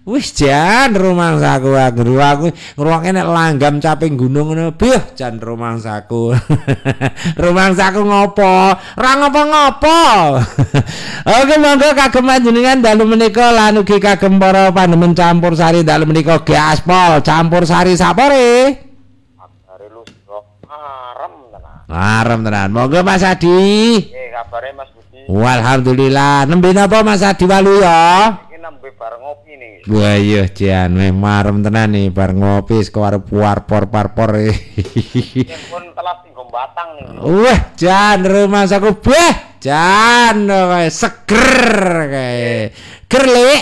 Wis jan rumangsaku aku ngrungokke nek langgam caping gunung ngono. Bih jan rumangsaku. Rumangsaku ngopo? Ora ngopo-ngopo. Oke monggo kagem panjenengan dalu menika lan ugi kagem para panemen campur sari dalu menika gaspol campur sari sapore. Kabare lusro arem tenan. Arem tenan. Monggo Mas Adi. Nggih, kabare Mas Budi. Alhamdulillah. Nembe napa Mas Adi Walu ya? Iki nembe bar ngopi nih. Wah iya jan marem tenan nih bar ngopi saka arep parpor. Pun telat tinggo batang nih. Wah jan rumangsaku beh jan kae seger kae. Gerlik.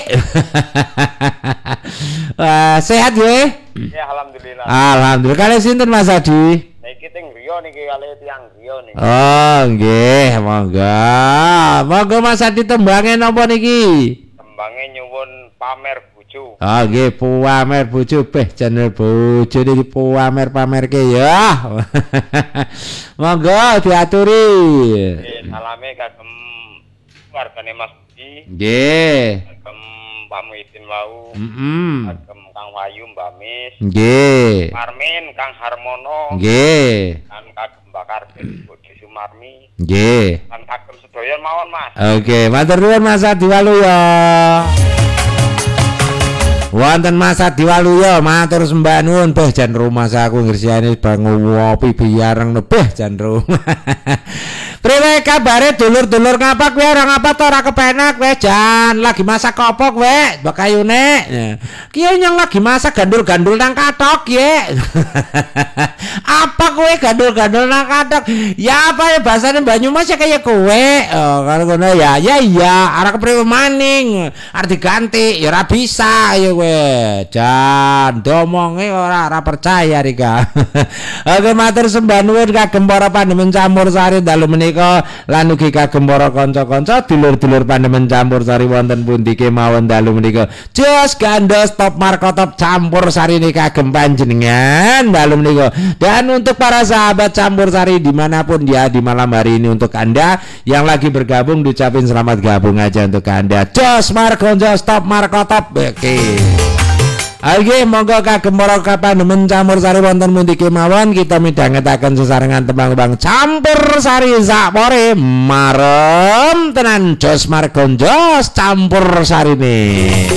Sehat ya? Ya alhamdulillah. Alhamdulillah. Kali sinten Mas Adi? Niki teng griya niki kali tiyang griya niki. Oh nggih, monggo. Monggo Mas Adi tembange napa niki? Tembange nyuwun pamer bojo. Oh nggih, pamer bojo beh channel bojo niki pamer-pamerke ya. Monggo diaturi. Nggih, salame kagem keluargane Mas Budi. Nggih. Kagem Pak Muhyiddin wau. Kagem Kang Wayu Mbak Mis. Nggih. Parmin Kang Harmono. Nggih. Kan kagem Bakar Budi Sumarmi. Nggih. Kan kagem sedaya mawon Mas. Oke, matur nuwun Mas Adi Walu ya. Wonten Mas Adi Walu ya, matur sembah nuwun beh jan rumah saku ngresiyane bang ngopi biareng beh jan rumah. Priwe kabare dulur-dulur ngapa kowe ora ngapa to ora kepenak kowe jan lagi masak apa kowe Mbak Kayune ki nyang lagi masak gandul-gandul nang kathok ye. Apa kowe gandul-gandul nang kathok ya apa ya bahasane Banyumas ya kaya kowe kalau ngono ya iya arek kepriwe maning arep diganti ya ora bisa ya kowe jan domonge ora percaya Rika. Oke matur sembah nuwun kagem para panemen campur sari dalu menika lan ugi kagem para kanca-kanca dulur-dulur panemen campur sari wonten pundi kemawon dalu menika jos gandos top markotop campur sari ini kagem panjenengan dalu menika dan untuk para sahabat campur sari dimanapun dia di malam hari ini untuk Anda yang lagi bergabung diucapin selamat gabung aja untuk Anda jos markonjos top markotop oke. Oke, monggo kagem para panemen campur sari wonten pundi kemawon kita midhangetaken sesarengan tembang-tembang campur sari sapore marem tenan jos margonjos campur sarine.